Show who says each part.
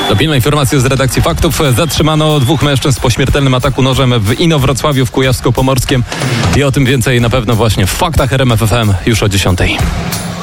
Speaker 1: Do pilnej informacji z redakcji Faktów. Zatrzymano 2 mężczyzn po śmiertelnym ataku nożem w Inowrocławiu w Kujawsko-Pomorskiem. I o tym więcej na pewno właśnie w Faktach RMF FM już o 10:00.